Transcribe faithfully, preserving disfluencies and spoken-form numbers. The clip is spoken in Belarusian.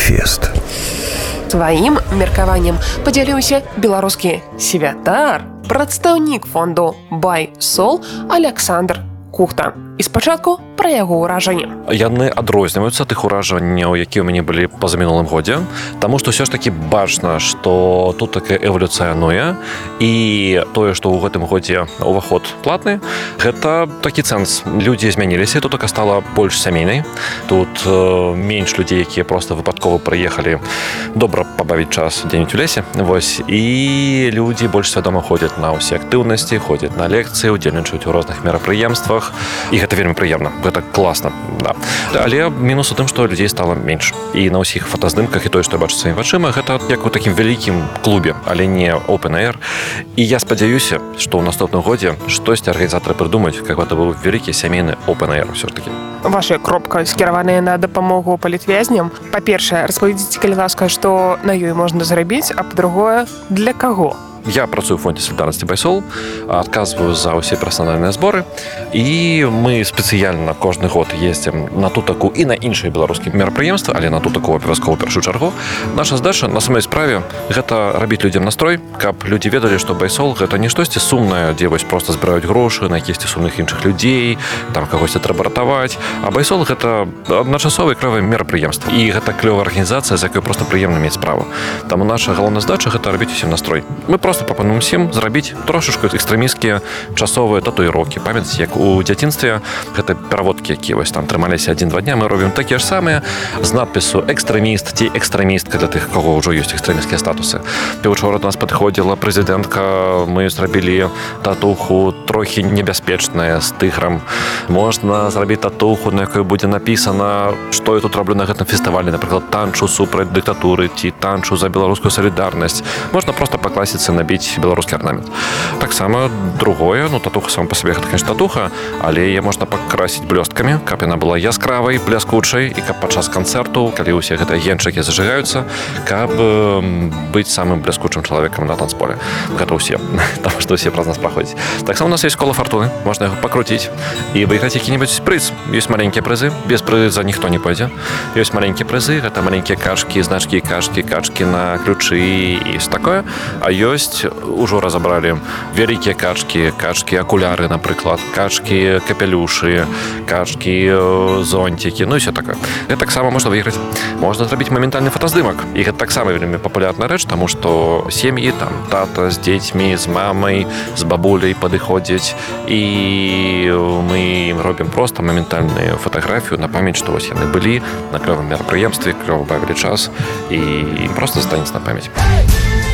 Маніфест. Сваім меркаваннем падзяліўся беларускі святар, прадстаўнік фонду «Байсол» Александр Кухта. І спачатку пра яго ўражанні. Яны адрозніваюцца тых уражанняў, якія ў мяне былі па-за мінулым годзе, таму што ўсё ж такі бачна, што тут таке эвалюцыянуе, і тое, што ў гэтым годзе ўваход платны, гэта такі цэнс. Людзі змяніліся, тут така стала больш сямейнай. Тут э, менш людзей, якія проста выпадкова прыехалі добра пабавіць час дзе-нибудь у лесе. Вось. І людзі больш свядома ходзяць на ўсе актыўнасці, ходзяць на лекцыі, удзельнічаюць у розных мерапрыемствах. І гэта вельмі прыемна, гэта класна, да. Але мінус у тым, што людзей стала менш. І на ўсіх фотаздымках і тое, што я бачу сваімі вачыма, гэта як у такім вялікім клубе, але не open air. І я спадзяюся, што ў наступным годзе штосьці арганізатары прыдумаюць, как гэта быў вялікі сямейны open air ўсё ж такі. Ваша кропка скіраваная на дапамогу палітвязням. Па-першае, распавядзіце, калі ласка, што на ёй можна зрабіць, а па-другое, для каго? Я працую в фонде солидарности «Байсол», адказваю за ўсе персанальныя зборы, і мы спецыяльна кожны год ездзім на ту таку і на іншыя беларускія мерапрыемствы, але на ту таку абавязкова першую чаргу. Наша задача на самой справе гэта рабіць людзям настрой, каб людзі ведалі, што «Байсол» гэта не штосьці сумнае, дзе вось проста збіраюць грошы на якісьці сумных іншых людзей, там кагосьці трэба ратаваць. А «Байсол» гэта адначасовае клёвае мерапрыемства. І гэта клёвая арганізацыя, з якой проста прыемна мець справу. Таму наша галоўная задача гэта рабіць усім настрой. Мы просто прапануем усім зрабіць трошачку экстрэмісцкія часовыя татуіроўкі. Памятаеце, як у дзяцінстве гэта пераводкі, якія вось там трымаліся адзін-два дня, мы робім такія ж самыя з надпісу «экстрэміст» ці «экстрэмістка» для тых, каго ўжо ёсць экстрэмісцкія статусы. Учора до нас падыходзіла прэзідэнтка, мы зрабілі татуху трохі небяспечная з тыграм. Можна зрабіць татуху, на якой будзе напісана, што я тут раблю на гэтым фестывалі, напрыклад, танчу супраць дыктатуры ці танчу за беларускую салідарнасць. Можна проста пакласіцца на набіць беларускі арнамент. Таксама другое, ну татуха сама па сабе гэта, конечно, татуха, але яе можна пакрасіць блёсткамі, каб яна была яскравай, бляскучай, і каб падчас канцэрту, калі ўсе гэтыя генчыкі зажигаюцца, каб э, быць самым бляскучым чалавекам на танцполе. Гэта ўсе, таму што ўсе праз нас праходзяць. Таксама у нас ёсць кола фартуны, можна яго пакруціць і выйграць які-небудзь прыз. Ёсць маленькія прызы, без прыза ніхто не пойдзе. Ёсць маленькія прызы, гэта маленькія кашкі, значкі кашкі, качкі на ключы і ўсё такое. А ёсць ужо разабралі вялікія качкі, качкі акуляры, напрыклад, качкі капелюшы, качкі зонцікі, ну і ўсё такое. Гэта таксама можна выйграць. Можна зрабіць моментальны фотаздымак. І гэта таксама вельмі папулярная рэч, таму што сем'і, там тата з дзецьмі, з мамай, з бабуляй падыходзяць, і мы ім робім проста моментальную фатаграфію на памяць, што вось яны былі на клёвым мерапрыемстве, клёва бавілі час, і ім проста застанецца на памяць.